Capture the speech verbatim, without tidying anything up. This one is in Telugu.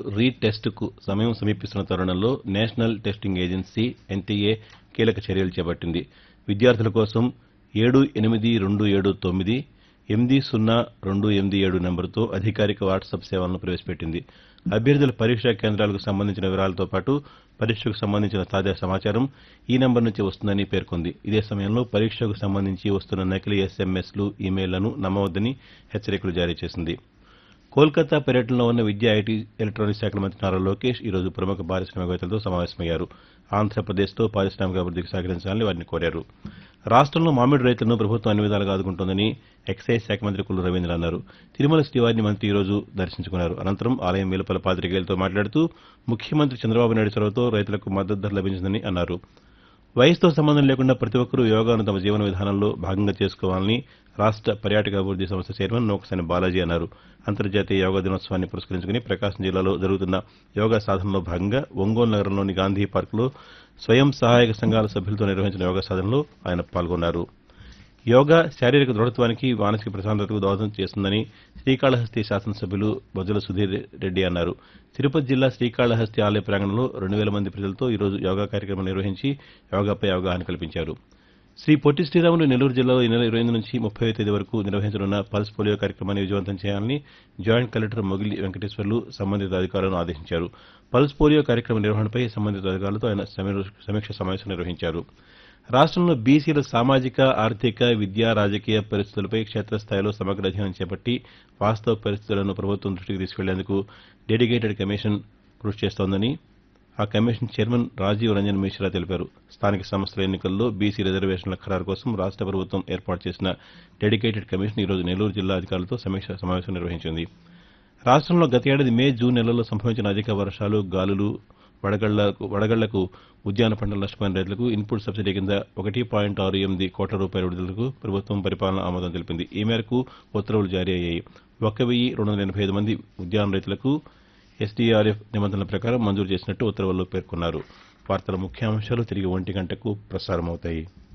రీ టెస్టుకు సమయం సమీపిస్తున్న తరుణంలో నేషనల్ టెస్టింగ్ ఏజెన్సీ ఎన్టీఏ కీలక చర్యలు చేపట్టింది. విద్యార్థుల కోసం ఏడు ఎనిమిది రెండు ఏడు తొమ్మిది ఎనిమిది సున్నా రెండు ఎనిమిది ఏడు నెంబరుతో అధికారిక వాట్సాప్ సేవలను ప్రవేశపెట్టింది. అభ్యర్థుల పరీక్షా కేంద్రాలకు సంబంధించిన వివరాలతో పాటు పరీక్షకు సంబంధించిన తాజా సమాచారం ఈ నెంబర్ నుంచి వస్తుందని పేర్కొంది. ఇదే సమయంలో పరీక్షకు సంబంధించి వస్తున్న నకిలీ ఎస్ఎంఎస్లు, ఇమెయిల్లను నమ్మవద్దని హెచ్చరికలు జారీ చేసింది. కోల్కతా పర్యటనలో ఉన్న విద్యా, ఐటీ, ఎలక్ట్రానిక్స్ శాఖల మంత్రి నారా లోకేష్ ఈ రోజు ప్రముఖ పారిశ్రామికవేత్తలతో సమావేశమయ్యారు. ఆంధ్రప్రదేశ్తో పారిశ్రామికాభివృద్దికి సహకరించాలని వారిని కోరారు. రాష్టంలో మామిడి రైతులను ప్రభుత్వం అన్ని విధాలుగా ఆదుకుంటోందని ఎక్సైజ్ శాఖ మంత్రి కొల్లు రవీంద్ర అన్నారు. తిరుమల శ్రీవారిని మంత్రి ఈ రోజు దర్శించుకున్నారు. అనంతరం ఆలయం వెలుపల పాతికేయులతో మాట్లాడుతూ ముఖ్యమంత్రి చంద్రబాబు నాయుడు చొరవతో రైతులకు మద్దతు ధర లభించిందని అన్నారు. వయసుతో సంబంధం లేకుండా ప్రతి ఒక్కరూ యోగాను తమ జీవన విధానంలో భాగంగా చేసుకోవాలని రాష్ట పర్యాటక అభివృద్ది సంస్థ చైర్మన్ నూకసాని బాలాజీ అన్నారు. అంతర్జాతీయ యోగా దినోత్సవాన్ని పురస్కరించుకుని ప్రకాశం జిల్లాలో జరుగుతున్న యోగా సాధనలో భాగంగా ఒంగోలు నగరంలోని గాంధీ పార్కులో స్వయం సహాయక సంఘాల సభ్యులతో నిర్వహించిన యోగా సాధనలో ఆయన పాల్గొన్నారు. యోగా శారీరక దృఢత్వానికి, మానసిక ప్రశాంతతకు దోహదం చేస్తుందని శ్రీకాళహస్తి శాసనసభ్యులు బొజ్జల సుధీర్ రెడ్డి అన్నారు. తిరుపతి జిల్లా శ్రీకాళహస్తి ఆలయ ప్రాంగణంలో రెండు వేల మంది ప్రజలతో ఈ రోజు యోగా కార్యక్రమం నిర్వహించి యోగాపై అవగాహన కల్పించారు. శ్రీ పొట్టి శ్రీరాములు నెల్లూరు జిల్లాలో ఈ నెల ఇరవై ఎనిమిది నుంచి ముప్పై తేదీ వరకు నిర్వహించనున్న పల్స్ పోలియో కార్యక్రమాన్ని విజయవంతం చేయాలని జాయింట్ కలెక్టర్ మొగిలి వెంకటేశ్వర్లు సంబంధిత అధికారులను ఆదేశించారు. పల్స్ పోలియో కార్యక్రమ నిర్వహణపై సంబంధిత అధికారులతో ఆయన సమీక్ష సమావేశం నిర్వహించారు. రాష్టంలో బీసీల సామాజిక, ఆర్థిక, విద్యా, రాజకీయ పరిస్థితులపై క్షేత్రస్థాయిలో సమగ్ర అధ్యయనం చేపట్టి వాస్తవ పరిస్థితులను ప్రభుత్వం దృష్టికి తీసుకెళ్లేందుకు డెడికేటెడ్ కమిషన్ కృషి చేస్తోందని ఆ కమిషన్ చైర్మన్ రాజీవ్ రంజన్ మిశ్రా తెలిపారు. స్థానిక సంస్థల ఎన్నికల్లో బీసీ రిజర్వేషన్ల ఖరారు కోసం రాష్ట ప్రభుత్వం ఏర్పాటు చేసిన డెడికేటెడ్ కమిషన్ ఈ రోజు నెల్లూరు జిల్లా అధికారులతో సమీక్ష సమావేశం నిర్వహించింది. రాష్టంలో గత ఏడాది మే, జూన్ నెలల్లో సంభవించిన అధిక వర్షాలు, గాలులు, వడగళ్లకు వడగళ్లకు ఉద్యాన పంటలు నష్టపోయిన రైతులకు ఇన్పుట్ సబ్సిడీ కింద ఒకటి పాయింట్ ఆరు ఎనిమిది కోట్ల రూపాయల విడుదలకు ప్రభుత్వం పరిపాలన ఆమోదం తెలిపింది. ఈ మేరకు ఉత్తర్వులు జారీ అయ్యాయి. ఒక వెయ్యి రెండు వందల ఎనభై ఐదు మంది ఉద్యాన రైతులకు ఎస్డీఆర్ఎఫ్ నిబంధనల ప్రకారం మంజూరు చేసినట్టు ఉత్తర్వుల్లో పేర్కొన్నారు. వార్తల ముఖ్యాంశాలు తిరిగి ఒంటి గంటకు ప్రసారమవుతాయి.